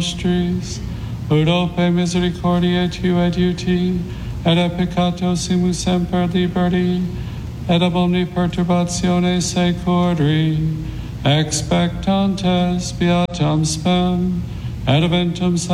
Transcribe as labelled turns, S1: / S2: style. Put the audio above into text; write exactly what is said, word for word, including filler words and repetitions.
S1: nostris, ut ope misericordiae Tue adiuti, et a peccato simus semper liberti, et ab omni perturbatione securri, expectantes beatam spem, et eventum